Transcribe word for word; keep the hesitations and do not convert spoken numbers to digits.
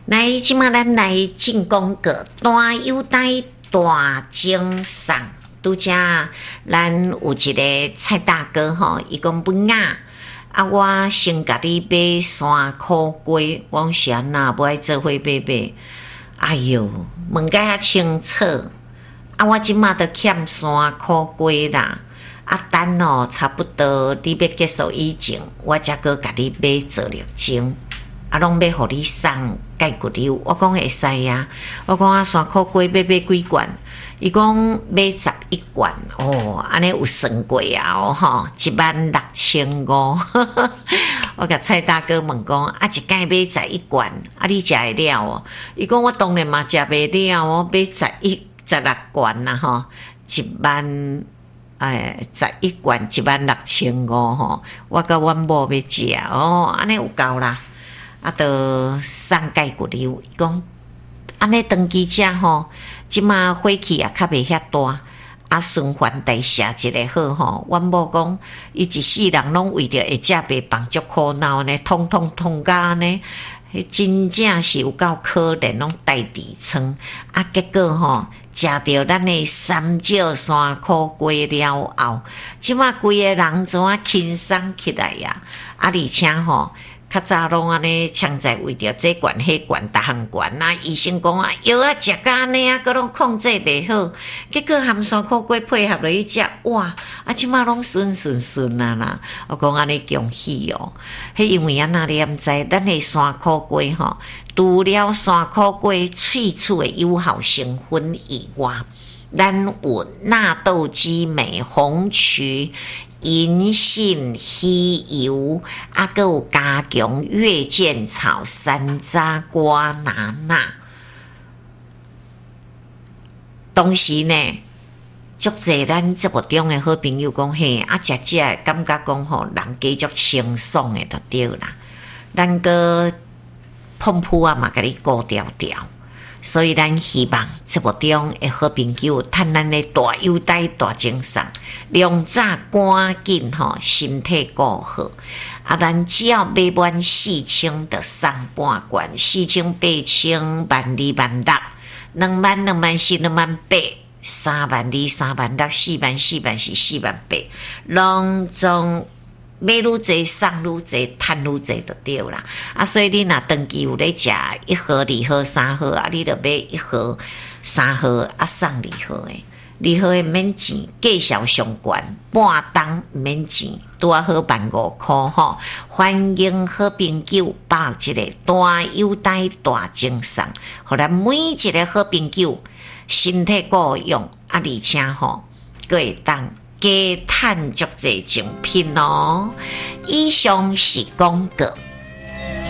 来，即马咱来进讲个大优待大精送。拄则咱有一个蔡大哥吼，伊讲本啊，啊我先甲你买三箍龟，我讲是安那，无爱做伙买买。哎哟，问甲遐清楚，啊我即马都欠三箍龟啦。啊，等哦，差不多你要结束以前，我才阁甲你买做六钟，啊，拢要互你送解骨溜。我讲会使啊，我讲啊，三箍龟要买几罐？伊讲买十一罐哦，安尼有算过啊哦吼，一万六千五。我甲蔡大哥问讲，啊，一盖买十一罐，啊，你食会了哦？伊讲我当然嘛食袂了哦，买十一十六罐啦吼，一万。哎，十一罐一万六千五吼，我甲阮某要食哦，安尼有够啦，啊，都送解骨溜。伊讲安尼长期食吼，即马火气也较袂遐大，啊，循环代谢一个好吼。阮某讲，伊一世人拢为着会食袂饱足苦恼呢，通通通甲安尼。迄真正是有够可怜，拢带痔疮啊！结果吼，食着咱的三少三箍龟了后，即马规个人怎啊轻松起来呀？啊，而且吼，较早拢安尼常在为着这管迄管逐项管啊，医生讲啊，药啊食甲安尼啊，佮拢控制袂好，结果含三箍龟配合落去食，哇！啊，即马拢顺顺顺啊啦！我讲安尼恭喜哦，迄因为安那你毋知，咱的三箍龟吼，除了三箍龟萃取的有效成分以外，咱有纳豆激酶、红曲。银杏、稀油，啊，佮有加强月见草、山楂、瓜拿纳。当时呢，足侪咱节目中的好朋友讲嘿，啊，食食感觉讲吼，人加足清爽的就对啦。咱个碰扑啊嘛，甲你顾调调。所以，咱希望节目中的好朋友，趁咱的大优待、大精送，量早赶紧吼，身体顾好。啊，咱只要买满四千，就送半罐，四千、八千、万二、万六，两万、两万四、两万八，三万二、三万六，四万、四万是四万八，拢总。买愈济送愈济，赚愈济就对啦。啊，所以你若长期有咧食一盒、二盒、三盒啊，你就买一盒、三盒啊，送二盒诶。二盒诶免钱，价销上悬，半档免钱，拄啊好万五箍吼。欢迎好朋友报一个大优待大精送，互咱每一个好朋友身体够用啊，而且吼，佫会当。加赚足侪精品哦！以上是广告。